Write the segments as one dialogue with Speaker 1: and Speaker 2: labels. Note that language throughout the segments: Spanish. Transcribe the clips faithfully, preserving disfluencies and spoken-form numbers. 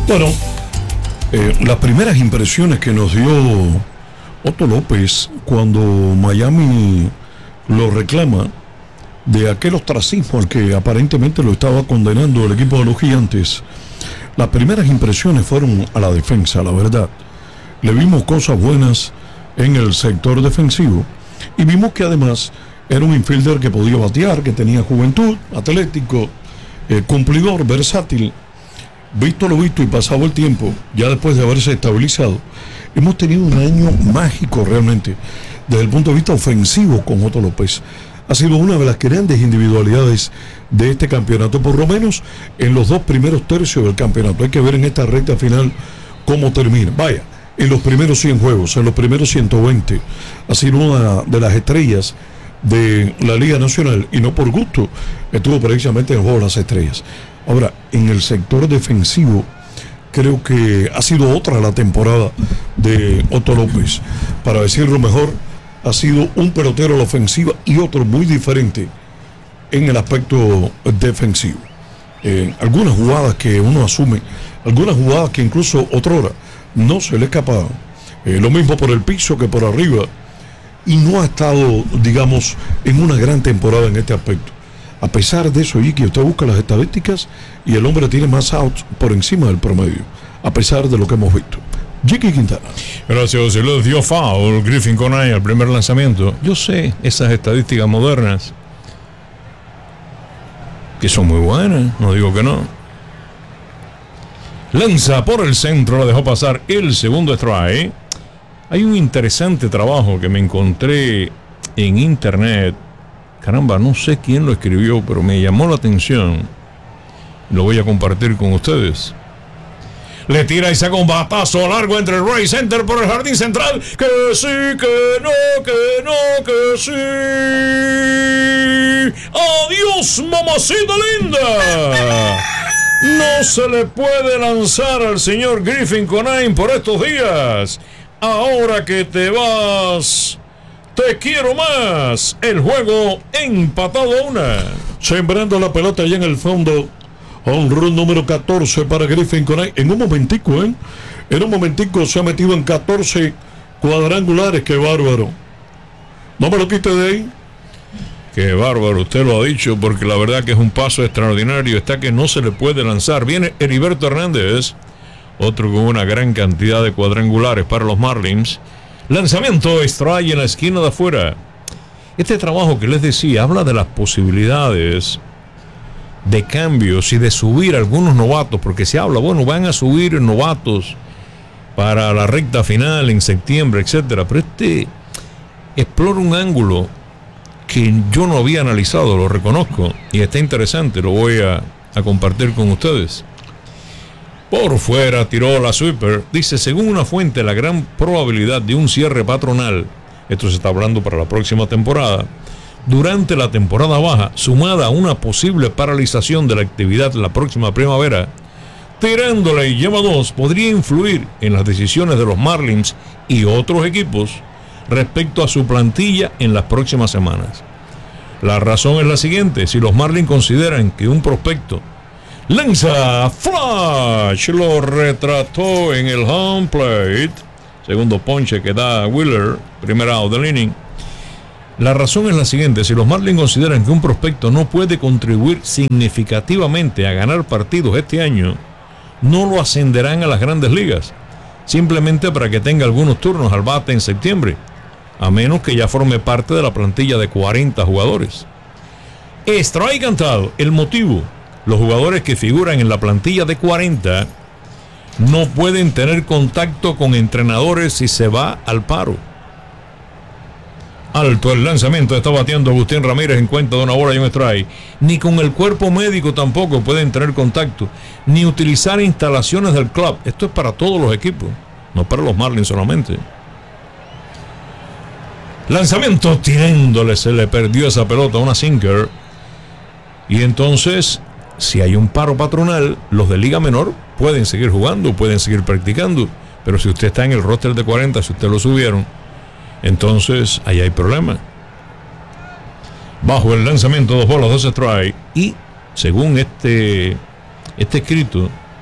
Speaker 1: Bueno, eh, las primeras impresiones que nos dio Otto López cuando Miami lo reclama de aquel ostracismo al que aparentemente lo estaba condenando el equipo de los Gigantes, las primeras impresiones fueron a la defensa, la verdad. Le vimos cosas buenas en el sector defensivo y vimos que además era un infielder que podía batear, que tenía juventud, atlético, eh, cumplidor, versátil. Visto lo visto y pasado el tiempo, ya después de haberse estabilizado, hemos tenido un año mágico realmente desde el punto de vista ofensivo con Otto López. Ha sido una de las grandes individualidades de este campeonato, por lo menos en los dos primeros tercios del campeonato. Hay que ver en esta recta final cómo termina. Vaya, en los primeros cien juegos, en los primeros ciento veinte, ha sido una de las estrellas de la Liga Nacional y no por gusto, estuvo precisamente en el juego de las estrellas. Ahora, en el sector defensivo, creo que ha sido otra la temporada de Otto López. Para decirlo mejor, ha sido un pelotero a la ofensiva y otro muy diferente en el aspecto defensivo. Eh, algunas jugadas que uno asume, algunas jugadas que incluso otrora no se le escapaban. Eh, lo mismo por el piso que por arriba. Y no ha estado, digamos, en una gran temporada en este aspecto. A pesar de eso, Iki, usted busca las estadísticas y el hombre tiene más outs por encima del promedio, a pesar de lo que hemos visto. Jiki Quintana.
Speaker 2: Gracias, se le dio foul Griffin Conine al primer lanzamiento. Yo sé esas estadísticas modernas, que son muy buenas, no digo que no. Lanza por el centro, la dejó pasar el segundo strike. Hay un interesante trabajo que me encontré en internet. Caramba, no sé quién lo escribió, pero me llamó la atención. Lo voy a compartir con ustedes. Le tira y saca un batazo largo entre el right center por el jardín central. Que sí, que no, que no, que sí. Adiós, mamacita linda. No se le puede lanzar al señor Griffin Conine por estos días. Ahora que te vas, te quiero más. El juego empatado a una.
Speaker 1: Sembrando la pelota allá en el fondo. Un run número catorce para Griffin Conine. En un momentico, ¿eh? En un momentico se ha metido en catorce cuadrangulares. ¡Qué bárbaro! No me lo quite de ahí.
Speaker 2: ¡Qué bárbaro! Usted lo ha dicho, porque la verdad que es un paso extraordinario. Está que no se le puede lanzar. Viene Heriberto Hernández, otro con una gran cantidad de cuadrangulares para los Marlins. Lanzamiento strike en la esquina de afuera. Este trabajo que les decía habla de las posibilidades de cambios y de subir algunos novatos, porque se habla, bueno, van a subir novatos para la recta final en septiembre, etcétera. Pero este explora un ángulo que yo no había analizado, lo reconozco, y está interesante, lo voy a, a compartir con ustedes. Por fuera tiró la sweeper. Dice, según una fuente, la gran probabilidad de un cierre patronal, esto se está hablando para la próxima temporada, durante la temporada baja, sumada a una posible paralización de la actividad la próxima primavera, tirándola y lleva dos, podría influir en las decisiones de los Marlins y otros equipos respecto a su plantilla en las próximas semanas. La razón es la siguiente: si los Marlins consideran que un prospecto lanza flash, lo retrató en el home plate, segundo ponche que da Wheeler, primer out del inning. La razón es la siguiente: si los Marlins consideran que un prospecto no puede contribuir significativamente a ganar partidos este año, no lo ascenderán a las grandes ligas, simplemente para que tenga algunos turnos al bate en septiembre, a menos que ya forme parte de la plantilla de cuarenta jugadores. Strike cantado. El motivo: los jugadores que figuran en la plantilla de cuarenta no pueden tener contacto con entrenadores si se va al paro. Alto el lanzamiento, está bateando Agustín Ramírez en cuenta de una bola y un strike. Ni con el cuerpo médico tampoco pueden tener contacto, ni utilizar instalaciones del club. Esto es para todos los equipos, no para los Marlins solamente. Lanzamiento tirándole, se le perdió esa pelota, una sinker. Y entonces, si hay un paro patronal, los de Liga Menor pueden seguir jugando, pueden seguir practicando. Pero si usted está en el roster de cuarenta, si usted lo subieron, entonces ahí hay problema. Bajo el lanzamiento, dos bolas, dos strikes. Y según este, este escrito,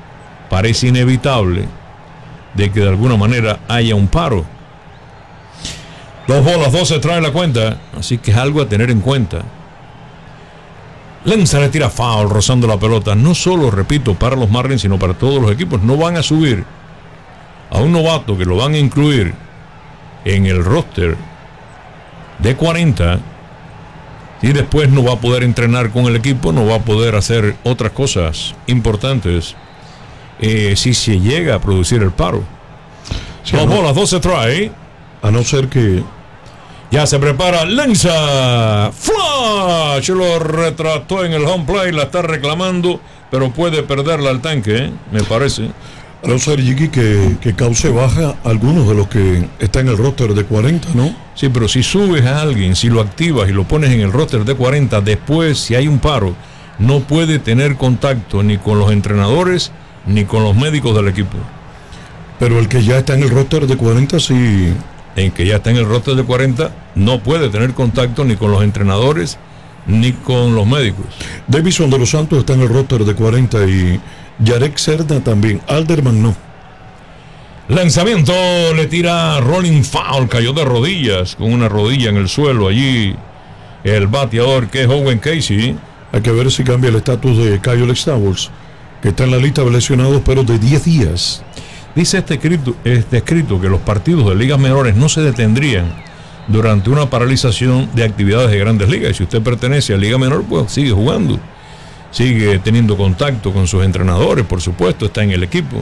Speaker 2: parece inevitable de que de alguna manera haya un paro. Dos bolas, dos se trae la cuenta, así que es algo a tener en cuenta. Lenza le tira foul rozando la pelota. No solo, repito, para los Marlins, sino para todos los equipos. No van a subir a un novato que lo van a incluir en el roster de cuarenta y después no va a poder entrenar con el equipo, no va a poder hacer otras cosas importantes eh, si se llega a producir el paro. Sí, dos no, bolas, dos se trae.
Speaker 1: A no ser que
Speaker 2: ya se prepara Lenza. Flash lo retrató en el home play, la está reclamando, pero puede perderla al tanque, ¿eh? Me parece.
Speaker 1: A no ser, Jiki, que, que cause baja a algunos de los que están en el roster de cuarenta, ¿no?
Speaker 2: Sí, pero si subes a alguien, si lo activas y lo pones en el roster de cuarenta, después, si hay un paro, no puede tener contacto ni con los entrenadores ni con los médicos del equipo.
Speaker 1: Pero el que ya está en el roster de cuarenta, sí.
Speaker 2: En que ya está en el roster de cuarenta, no puede tener contacto ni con los entrenadores ni con los médicos.
Speaker 1: Davison de los Santos está en el roster de cuarenta y Yarek Cerda también. Alderman no.
Speaker 2: Lanzamiento, le tira rolling foul, cayó de rodillas, con una rodilla en el suelo allí el bateador que es Owen Casey.
Speaker 1: Hay que ver si cambia el estatus de Kyle Stowers, que está en la lista de lesionados, pero de diez días.
Speaker 2: Dice este escrito, este escrito que los partidos de ligas menores no se detendrían durante una paralización de actividades de grandes ligas. Y si usted pertenece a liga menor, pues sigue jugando, sigue teniendo contacto con sus entrenadores, por supuesto, está en el equipo.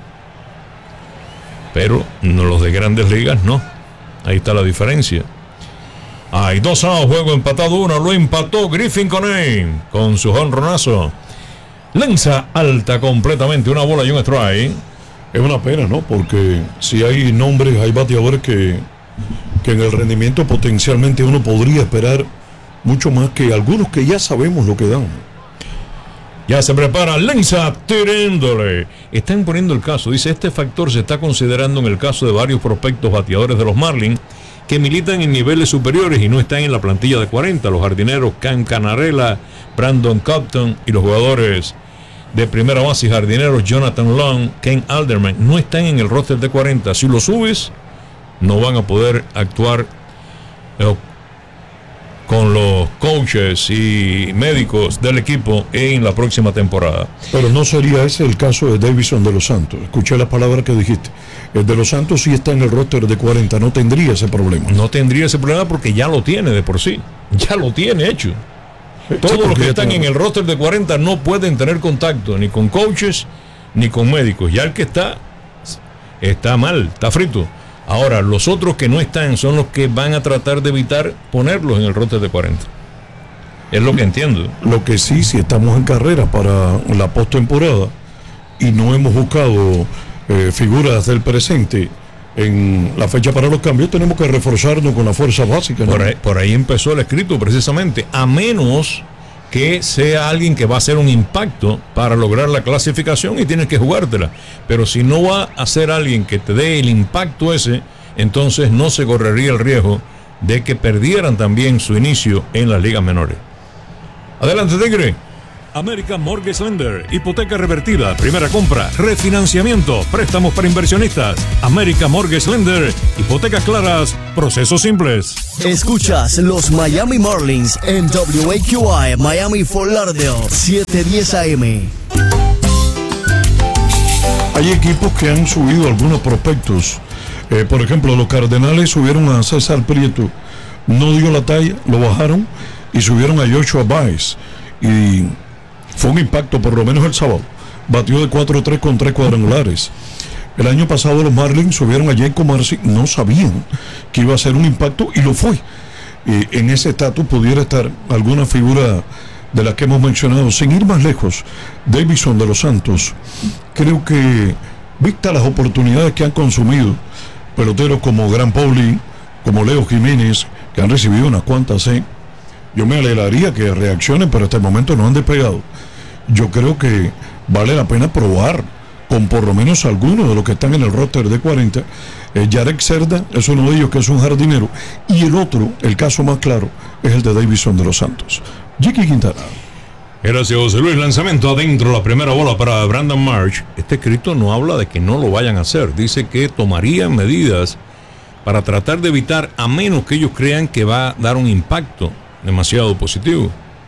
Speaker 2: Pero no, los de grandes ligas no. Ahí está la diferencia. Hay dos outs, juego empatado uno, lo empató Griffin Conane con su jonronazo. Lanza alta completamente, una bola y un strike.
Speaker 1: Es una pena, ¿no? Porque si hay nombres, hay bateadores que, que en el rendimiento potencialmente uno podría esperar mucho más que algunos que ya sabemos lo que dan.
Speaker 2: Ya se prepara Lenza tirándole. Están poniendo el caso. Dice, este factor se está considerando en el caso de varios prospectos bateadores de los Marlins que militan en niveles superiores y no están en la plantilla de cuarenta. Los jardineros Cam Canarella, Brandon Copton y los jugadores de primera base y jardineros Jonathan Long, Ken Alderman no están en el roster de cuarenta. Si lo subes, no van a poder actuar eh, con los coaches y médicos del equipo en la próxima temporada.
Speaker 1: Pero no sería ese el caso de Davison de los Santos. Escuché las palabras que dijiste. El de los Santos sí está en el roster de cuarenta, no tendría ese problema.
Speaker 2: No tendría ese problema porque ya lo tiene de por sí. Ya lo tiene hecho. Todos sí, los que están en el roster de cuarenta no pueden tener contacto ni con coaches ni con médicos. Ya el que está, está mal, está frito. Ahora, los otros que no están son los que van a tratar de evitar ponerlos en el roster de cuarenta. Es lo que entiendo.
Speaker 1: Lo que sí, si estamos en carrera para la postemporada y no hemos buscado eh, figuras del presente en la fecha para los cambios, tenemos que reforzarnos con la fuerza básica, ¿no?
Speaker 2: Por ahí, por ahí empezó el escrito precisamente, a menos que sea alguien que va a hacer un impacto para lograr la clasificación y tienes que jugártela. Pero si no va a ser alguien que te dé el impacto ese, entonces no se correría el riesgo de que perdieran también su inicio en las ligas menores. Adelante, Tigre. American Mortgage Lender, hipoteca revertida, primera compra, refinanciamiento, préstamos para inversionistas. American Mortgage Lender, hipotecas claras, procesos simples.
Speaker 3: Escuchas los Miami Marlins en W A Q I Miami Fort Lauderdale setecientos diez A M.
Speaker 1: Hay equipos que han subido algunos prospectos. Eh, por ejemplo, los Cardenales subieron a César Prieto, no dio la talla, lo bajaron y subieron a Joshua Baez. Y fue un impacto, por lo menos el sábado. Batió de cuatro tres con tres cuadrangulares. El año pasado los Marlins subieron a Jacob Marcy, no sabían que iba a ser un impacto y lo fue. Eh, en ese estatus pudiera estar alguna figura de las que hemos mencionado. Sin ir más lejos, Davison de los Santos, creo que, vista las oportunidades que han consumido peloteros como Grant Pauley, como Leo Jiménez, que han recibido unas cuantas, ¿eh? Yo me alegraría que reaccionen, pero hasta el momento no han despegado. Yo creo que vale la pena probar con por lo menos algunos de los que están en el roster de cuarenta. Eh, Yarek Cerda es uno de ellos, que es un jardinero, y el otro, el caso más claro, es el de Davison de los Santos. Jiki Quintana.
Speaker 2: Gracias, José Luis. Lanzamiento adentro, la primera bola para Brandon Marsh. Este escrito no habla de que no lo vayan a hacer. Dice que tomarían medidas para tratar de evitar, a menos que ellos crean que va a dar un impacto demasiado positivo.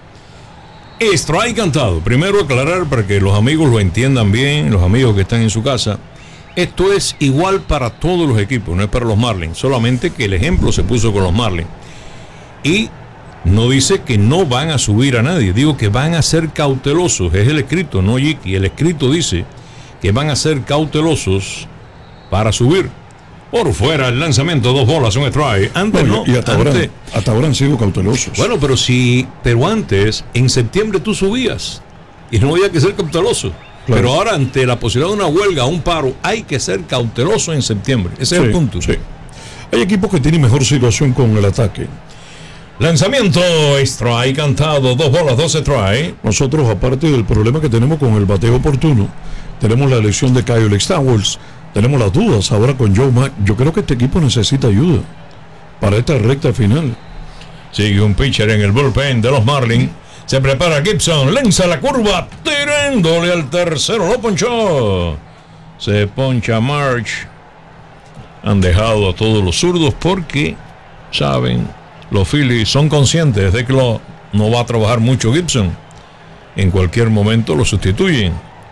Speaker 2: Strike cantado. Primero aclarar para que los amigos lo entiendan bien, los amigos que están en su casa. Esto es igual para todos los equipos, no es para los Marlins. Solamente que el ejemplo se puso con los Marlins. Y no dice que no van a subir a nadie, digo que van a ser cautelosos, es el escrito, no Yiki. El escrito dice que van a ser cautelosos para subir. Por fuera el lanzamiento, dos bolas, un strike. Antes no,
Speaker 1: y hasta,
Speaker 2: antes,
Speaker 1: ahora, hasta ahora han sido cautelosos.
Speaker 2: Bueno, pero si, pero antes, en septiembre tú subías y no había que ser cauteloso. Claro. Pero ahora, ante la posibilidad de una huelga, un paro, hay que ser cauteloso en septiembre. Ese sí, es el punto.
Speaker 1: Sí. Hay equipos que tienen mejor situación con el ataque.
Speaker 2: Lanzamiento, strike cantado, dos bolas, dos strike.
Speaker 1: Nosotros, aparte del problema que tenemos con el bateo oportuno, tenemos la elección de Kyle Stowers, tenemos las dudas ahora con Joe Mack. Yo creo que este equipo necesita ayuda para esta recta final.
Speaker 2: Sigue un pitcher en el bullpen de los Marlins. Se prepara Gibson, lanza la curva, tirándole al tercero, lo ponchó. Se poncha March. Han dejado a todos los zurdos porque saben, los Phillies son conscientes de que lo, no va a trabajar mucho Gibson. En cualquier momento lo sustituyen.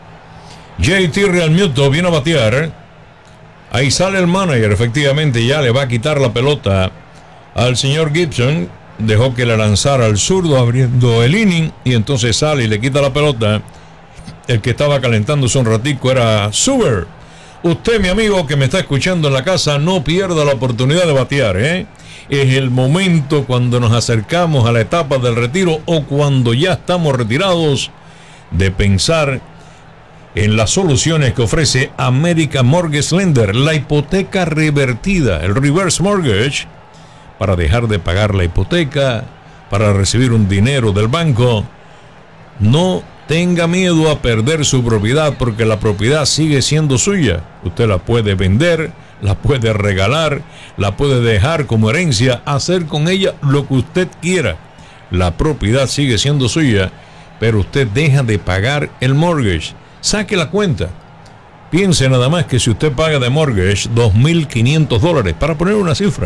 Speaker 2: J T Realmuto viene a batear. Ahí sale el manager, efectivamente ya le va a quitar la pelota al señor Gibson. Dejó que la lanzara al zurdo abriendo el inning y entonces sale y le quita la pelota. El que estaba calentándose un ratico era Suber. Usted, mi amigo que me está escuchando en la casa, no pierda la oportunidad de batear, ¿eh? Es el momento cuando nos acercamos a la etapa del retiro o cuando ya estamos retirados de pensar en las soluciones que ofrece American Mortgage Lender, la hipoteca revertida, el reverse mortgage, para dejar de pagar la hipoteca, para recibir un dinero del banco. No tenga miedo a perder su propiedad porque la propiedad sigue siendo suya. Usted la puede vender, la puede regalar, la puede dejar como herencia, hacer con ella lo que usted quiera. La propiedad sigue siendo suya, pero usted deja de pagar el mortgage. Saque la cuenta. Piense nada más que si usted paga de mortgage dos mil quinientos dólares, para poner una cifra,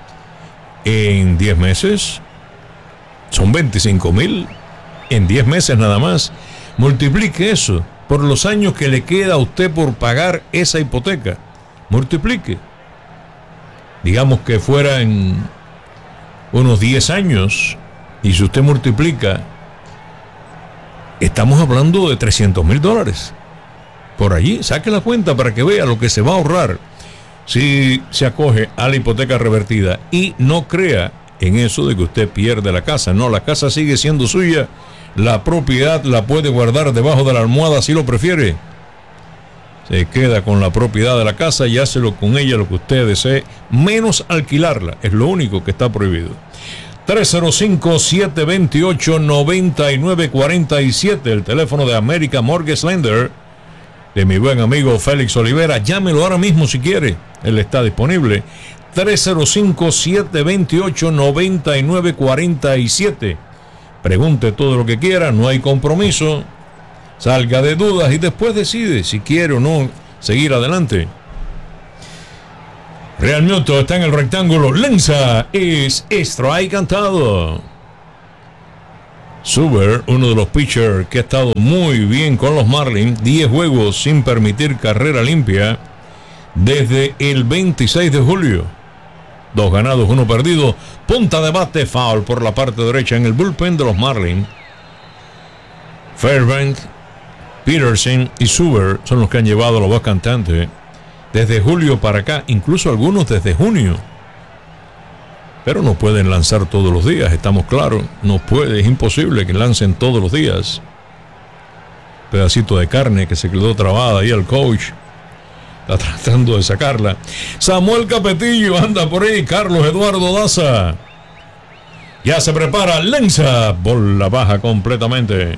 Speaker 2: en diez meses son veinticinco mil. En diez meses nada más. Multiplique eso por los años que le queda a usted por pagar esa hipoteca. Multiplique. Digamos que fuera en unos diez años. Y si usted multiplica, estamos hablando de trescientos mil dólares. Por allí, saque la cuenta para que vea lo que se va a ahorrar si se acoge a la hipoteca revertida. Y no crea en eso de que usted pierde la casa. No, la casa sigue siendo suya. La propiedad la puede guardar debajo de la almohada si lo prefiere. Se queda con la propiedad de la casa y hácelo con ella lo que usted desee, menos alquilarla. Es lo único que está prohibido. tres cero cinco, siete dos ocho, nueve nueve cuatro siete, el teléfono de American Mortgage Lender, de mi buen amigo Félix Olivera. Llámelo ahora mismo si quiere, él está disponible. tres cero cinco, siete dos ocho, nueve nueve cuatro siete. Pregunte todo lo que quiera, no hay compromiso. Salga de dudas y después decide si quiere o no seguir adelante. Realmuto está en el rectángulo, lanza, es strike cantado. Suber, uno de los pitchers que ha estado muy bien con los Marlins, diez juegos sin permitir carrera limpia desde el veintiséis de julio. Dos ganados, uno perdido. Punta de bate, foul por la parte derecha en el bullpen de los Marlins. Fairbanks, Peterson y Suber son los que han llevado la voz cantante desde julio para acá, incluso algunos desde junio. Pero no pueden lanzar todos los días, estamos claros. No puede, es imposible que lancen todos los días. Pedacito de carne que se quedó trabada ahí al coach. Está tratando de sacarla. Samuel Capetillo anda por ahí. Carlos Eduardo Daza ya se prepara, lanza, bola baja completamente.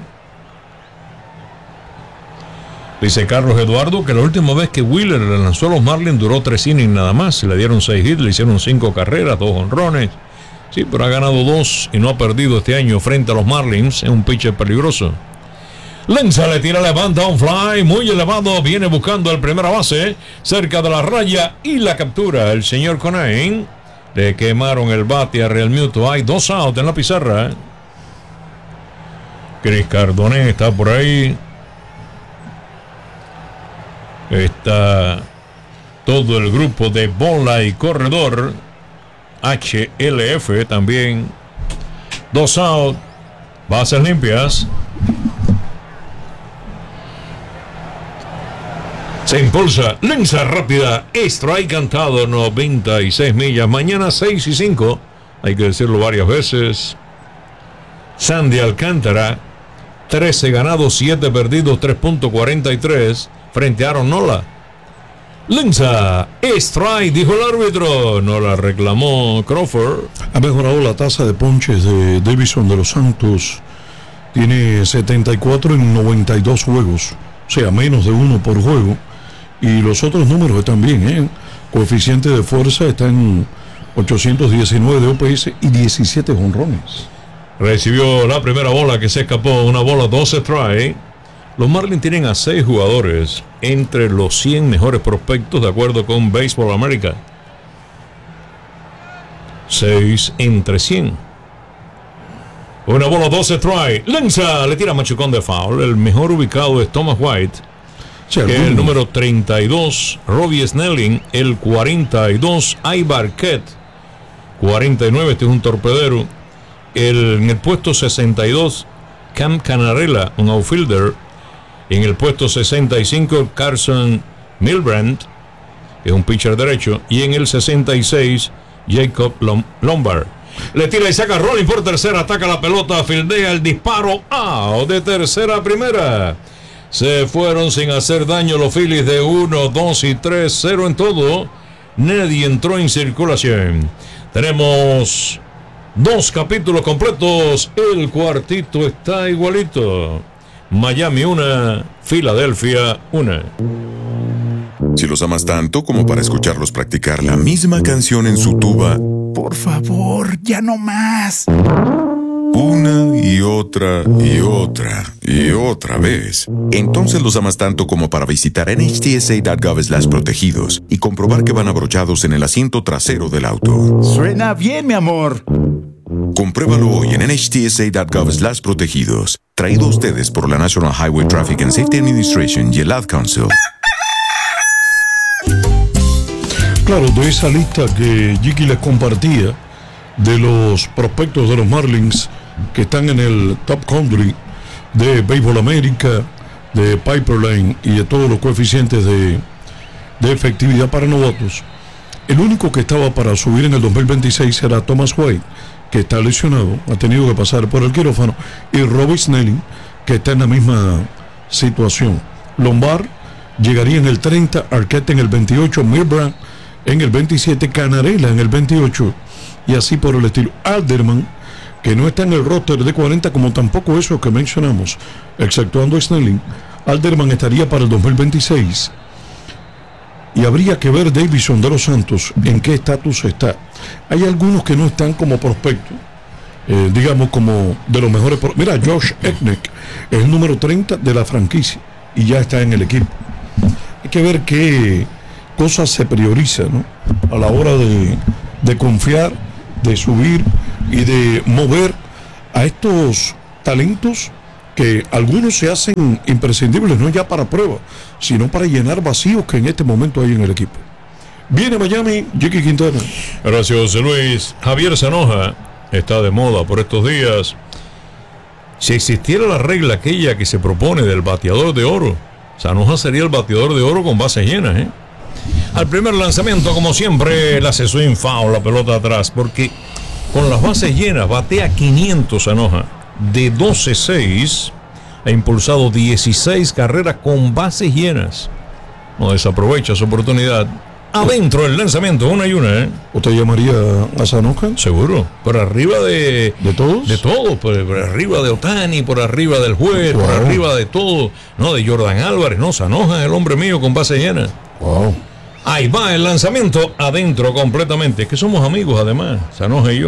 Speaker 2: Dice Carlos Eduardo que la última vez que Wheeler le lanzó a los Marlins duró tres innings nada más. Le dieron seis hits, le hicieron cinco carreras, dos honrones. Sí, pero ha ganado dos y no ha perdido este año frente a los Marlins. Es un pitcher peligroso. Lanza, le tira, levanta un fly muy elevado, viene buscando el primera base, cerca de la raya y la captura. El señor Conain, le quemaron el bate a Realmuto. Hay dos outs en la pizarra. Chris Cardonet está por ahí. Está todo el grupo de bola y corredor. H L F también. Dos outs, bases limpias. Se impulsa, lanza rápida, strike cantado, noventa y seis millas. Mañana seis y cinco, hay que decirlo varias veces. Sandy Alcántara, trece ganados, siete perdidos, tres punto cuarenta y tres frente a Aaron Nola. Lanza, strike, dijo el árbitro. Nola reclamó Crawford.
Speaker 1: Ha mejorado la tasa de ponches de Davidson de los Santos. Tiene setenta y cuatro en noventa y dos juegos, o sea, menos de uno por juego. Y los otros números están bien, ¿eh? Coeficiente de fuerza está en ochocientos diecinueve de O P S y diecisiete jonrones.
Speaker 2: Recibió la primera bola que se escapó, una bola, doce strike. Los Marlins tienen a seis jugadores entre los cien mejores prospectos de acuerdo con Baseball America. seis entre cien. Una bola, doce strike. Lanza, le tira machucón de foul. El mejor ubicado es Thomas White. Sí, que es el número treinta y dos, Robbie Snelling, el cuarenta y dos, Ivar Kett, cuarenta y nueve, este es un torpedero. El, en el puesto sesenta y dos, Cam Canarella, un outfielder. En el puesto sesenta y cinco, Carson Milbrandt, que es un pitcher derecho. Y en el sesenta y seis, Jacob Lombard. Le tira y saca rolling por tercera, ataca la pelota, fildea el disparo, out de tercera a primera. Se fueron sin hacer daño los Phillies de uno, dos y tres, cero en todo. Nadie entró en circulación. Tenemos dos capítulos completos. El cuartito está igualito. Miami una, Filadelfia una.
Speaker 4: Si los amas tanto como para escucharlos practicar la misma canción en su tuba,
Speaker 5: por favor, ya no más.
Speaker 4: Una y otra y otra y otra vez. Entonces los amas tanto como para visitar N H T S A punto gov slash protegidos y comprobar que van abrochados en el asiento trasero del auto.
Speaker 5: Suena bien, mi amor.
Speaker 4: Compruébalo hoy en N H T S A punto gov slash protegidos. Traído a ustedes por la National Highway Traffic and Safety Administration y el Ad Council.
Speaker 1: Claro, de esa lista que Jiki les compartía de los prospectos de los Marlins que están en el Top Country de Baseball América, de Piperline y de todos los coeficientes de, de efectividad para novatos, el único que estaba para subir en el dos mil veintiséis era Thomas White, que está lesionado, ha tenido que pasar por el quirófano, y Robbie Snelling, que está en la misma situación. Lombard llegaría en el treinta, Arquette en el veintiocho, Milbrandt en el veintisiete, Canarella en el veintiocho, y así por el estilo. Alderman, que no está en el roster de cuarenta, como tampoco esos que mencionamos, exceptuando Snelling. Alderman estaría para el dos mil veintiséis. Y habría que ver Davidson de los Santos en qué estatus está. Hay algunos que no están como prospectos, eh, digamos como de los mejores. Pro- Mira, Josh Ekneck es el número treinta de la franquicia y ya está en el equipo. Hay que ver qué cosas se priorizan, ¿no? A la hora de, de confiar, de subir y de mover a estos talentos que algunos se hacen imprescindibles, no ya para prueba, sino para llenar vacíos que en este momento hay en el equipo. Viene Miami, Jiki Quintana.
Speaker 2: Gracias, José Luis. Javier Zanoja está de moda por estos días. Si existiera la regla aquella que se propone del bateador de oro, Zanoja sería el bateador de oro con bases llenas, ¿eh? Al primer lanzamiento, como siempre, el hace swing foul, la pelota atrás, porque con las bases llenas batea quinientos Zanoja. De doce seis ha impulsado dieciséis carreras con bases llenas. No desaprovecha su oportunidad. Adentro el lanzamiento, una y una, ¿eh?
Speaker 1: ¿Usted llamaría a Zanoja?
Speaker 2: Seguro. Por arriba de...
Speaker 1: ¿De todos?
Speaker 2: De todos. Por, por arriba de Ohtani, por arriba del juez,
Speaker 1: Wow.
Speaker 2: por arriba de todo. No, de Jordan Álvarez. No, Zanoja, el hombre mío con base llena.
Speaker 1: Wow.
Speaker 2: Ahí va el lanzamiento, adentro completamente. Es que somos amigos además, Zanoja y yo.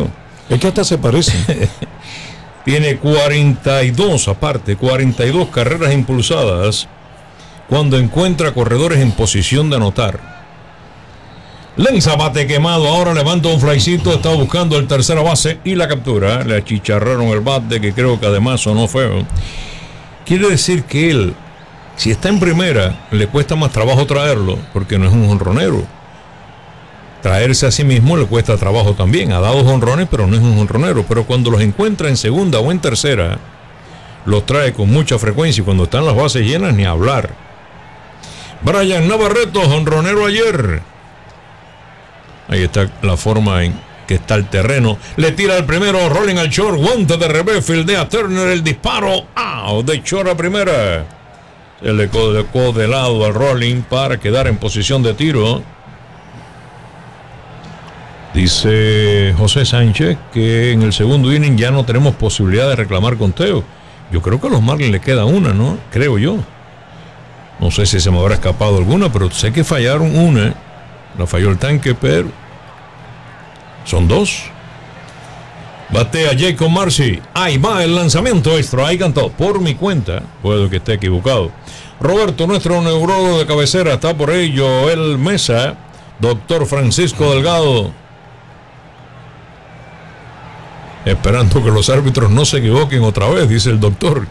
Speaker 1: Es que hasta se parece.
Speaker 2: Tiene cuarenta y dos, aparte, cuarenta y dos carreras impulsadas cuando encuentra corredores en posición de anotar. Lanza bate quemado, ahora levanta un flycito, está buscando el tercera base y la captura. Le achicharraron el bate, que creo que además sonó feo. Quiere decir que él, si está en primera, le cuesta más trabajo traerlo, porque no es un jonronero. Traerse a sí mismo le cuesta trabajo también. Ha dado jonrones, pero no es un jonronero. Pero cuando los encuentra en segunda o en tercera, los trae con mucha frecuencia, y cuando están las bases llenas, ni hablar. Brian Navarreto, jonronero ayer. Ahí está la forma en que está el terreno. Le tira el primero, rolling al short, guante de revés, fildea Turner el disparo. ¡Out! De short a primera. Se le colocó de lado al rolling para quedar en posición de tiro. Dice José Sánchez que en el segundo inning ya no tenemos posibilidad de reclamar conteo. Yo creo que a los Marlins le queda una, ¿no? Creo yo. No sé si se me habrá escapado alguna, pero sé que fallaron una. La falló el tanque, pero son dos. Batea Jacob Marcy. Ahí va el lanzamiento extra. Ahí cantó. Por mi cuenta. Puedo que esté equivocado. Roberto, nuestro neurólogo de cabecera, está por ello. El Mesa. Doctor Francisco Delgado. Esperando que los árbitros no se equivoquen otra vez, dice el doctor.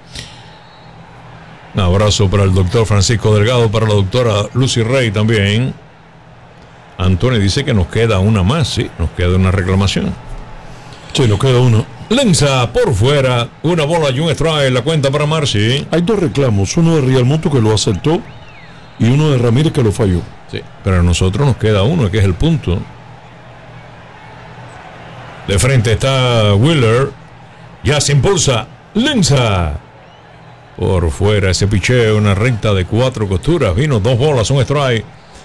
Speaker 2: Un abrazo para el doctor Francisco Delgado, para la doctora Lucy Rey también. Antonio dice que nos queda una más, sí, nos queda una reclamación.
Speaker 1: Sí, nos queda una.
Speaker 2: Lanza por fuera, una bola y un strike, la cuenta para Marcy.
Speaker 1: Hay dos reclamos, uno de Realmuto que lo aceptó y uno de Ramírez que lo falló.
Speaker 2: Sí, pero a nosotros nos queda uno, que es el punto. De frente está Wheeler, ya se impulsa, lanza. Por fuera ese picheo, una recta de cuatro costuras, vino dos bolas, un strike.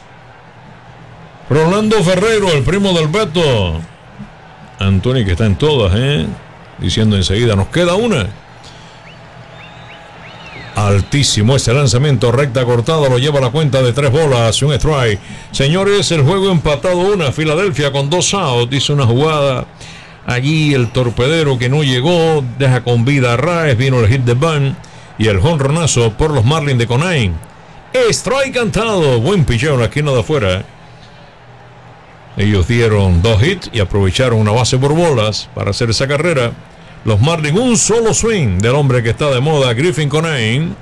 Speaker 2: Rolando Ferreiro, el primo del Beto. Antonio, que está en todas, ¿eh? Diciendo enseguida, nos queda una. Altísimo ese lanzamiento, recta cortada, lo lleva a la cuenta de tres bolas, un strike. Señores, el juego empatado una, Filadelfia con dos outs, dice una jugada. Allí el torpedero que no llegó, deja con vida a Raes, vino el hit de Bunn y el jonronazo por los Marlins de Conine. Strike cantado, buen picheo en la esquina de afuera. Ellos dieron dos hits y aprovecharon una base por bolas para hacer esa carrera. Los Marlins, un solo swing del hombre que está de moda, Griffin Conine.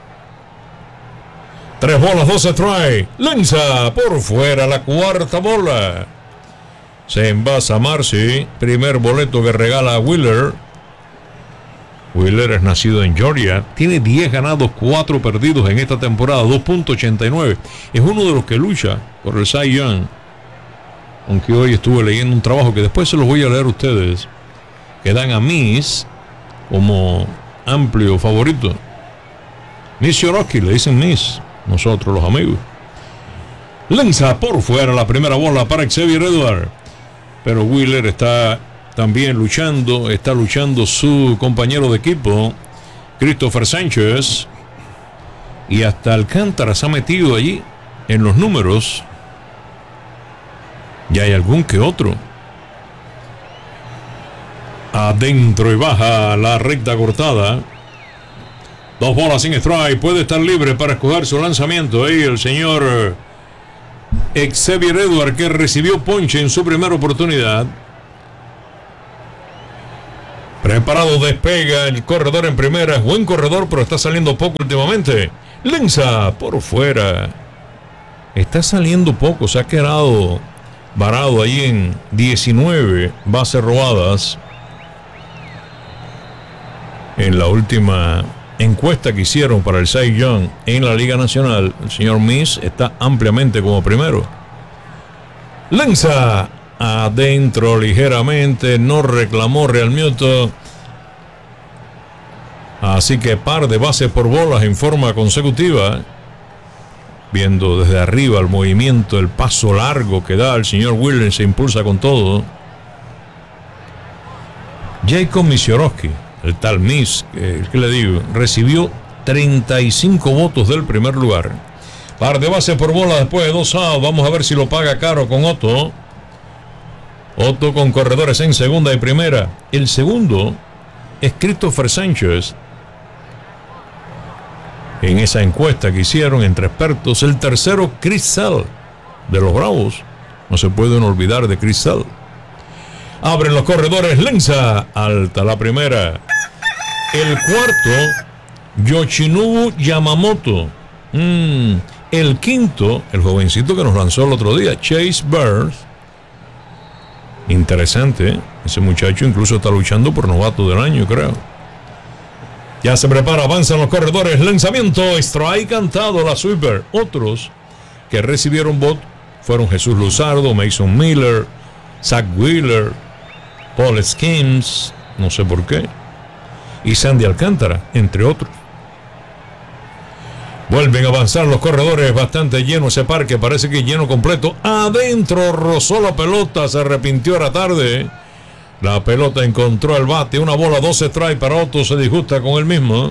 Speaker 2: Tres bolas, dos strike. Lanza por fuera la cuarta bola. Se envasa Marcy. Primer boleto que regala a Wheeler. Wheeler es nacido en Georgia. Tiene diez ganados, cuatro perdidos en esta temporada. dos punto ochenta y nueve. Es uno de los que lucha por el Cy Young. Aunque hoy estuve leyendo un trabajo que después se los voy a leer a ustedes, que dan a Miss como amplio favorito. Miss Yoroki, le dicen Miss, nosotros los amigos. Lanza por fuera la primera bola para Xavier Edwards. Pero Wheeler está también luchando, está luchando su compañero de equipo, Christopher Sánchez. Y hasta Alcántara se ha metido allí en los números. Y hay algún que otro. Adentro y baja la recta cortada. Dos bolas sin strike. Puede estar libre para escoger su lanzamiento. Ahí el señor Xavier Edwards, que recibió ponche en su primera oportunidad. Preparado, despega el corredor en primera. Es buen corredor, pero está saliendo poco últimamente. Lanza por fuera. Está saliendo poco. Se ha quedado varado ahí en diecinueve bases robadas. En la última encuesta que hicieron para el Cy Young en la Liga Nacional, el señor Miss está ampliamente como primero. Lanza adentro ligeramente, no reclamó Realmuto. Así que par de bases por bolas en forma consecutiva. Viendo desde arriba el movimiento, el paso largo que da el señor Wheeler, se impulsa con todo. Jacob Misiorowski, el tal Miss, eh, ¿qué le digo? Recibió treinta y cinco votos del primer lugar. Par de bases por bola después de dos outs. Vamos a ver si lo paga caro con Otto. Otto con corredores en segunda y primera. El segundo es Christopher Sánchez. En esa encuesta que hicieron entre expertos, el tercero, Chris Sale, de los Bravos. No se pueden olvidar de Chris Sale. Abren los corredores, Lenza, alta la primera. El cuarto, Yoshinobu Yamamoto. Mm, el quinto, el jovencito que nos lanzó el otro día, Chase Burns. Interesante, ¿eh? Ese muchacho incluso está luchando por novato del año, creo. Ya se prepara, avanzan los corredores, lanzamiento, strike cantado, la sweeper. Otros que recibieron bot fueron Jesús Luzardo, Mason Miller, Zach Wheeler, Paul Skims, no sé por qué, y Sandy Alcántara, entre otros. Vuelven a avanzar los corredores, bastante lleno ese parque, parece que lleno completo. Adentro rozó la pelota, se arrepintió, era tarde. La pelota encontró el bate, una bola, dos strikes para Otto, se disgusta con él mismo.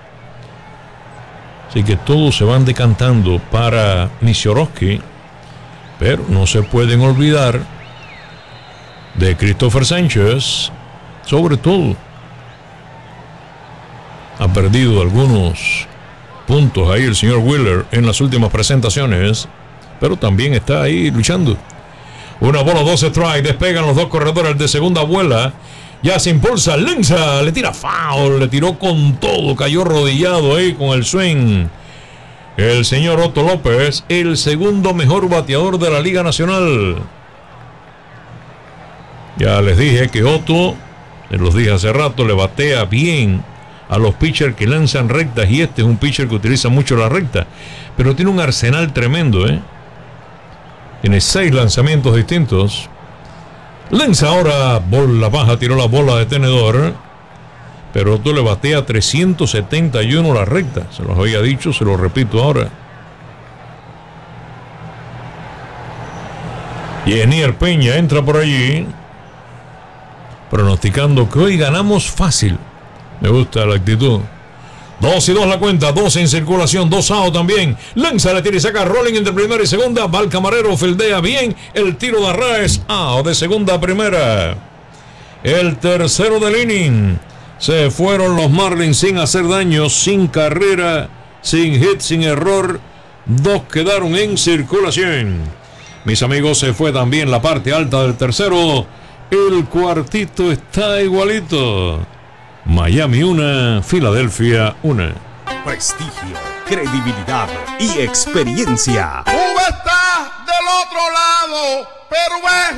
Speaker 2: Así que todos se van decantando para Nisiorowski, pero no se pueden olvidar de Christopher Sánchez, sobre todo. Ha perdido algunos puntos ahí el señor Wheeler en las últimas presentaciones, pero también está ahí luchando. Una bola, dos strikes, despegan los dos corredores de segunda vuela. Ya se impulsa, Lenza, le tira foul, le tiró con todo, cayó rodillado ahí con el swing. El señor Otto López, el segundo mejor bateador de la Liga Nacional. Ya les dije que Otto, les los dije hace rato, le batea bien a los pitchers que lanzan rectas, y este es un pitcher que utiliza mucho la recta, pero tiene un arsenal tremendo, ¿eh? Tiene seis lanzamientos distintos. Lenza ahora, bola baja, tiró la bola de tenedor, pero Otto le batea trescientos setenta y uno la recta. Se los había dicho, se lo repito ahora. Y Enier Peña entra por allí, pronosticando que hoy ganamos fácil. Me gusta la actitud. Dos y dos la cuenta, dos en circulación, dos out también. Lenza le tira y saca rolling entre primera y segunda. Va el camarero, fildea bien. El tiro de Arraez, out de segunda a primera. El tercero del inning. Se fueron los Marlins sin hacer daño, sin carrera, sin hit, sin error. Dos quedaron en circulación. Mis amigos, se fue también la parte alta del tercero. El cuartito está igualito. Miami una, Filadelfia una.
Speaker 6: Prestigio, credibilidad y experiencia.
Speaker 7: Cuba está del otro lado, Perú es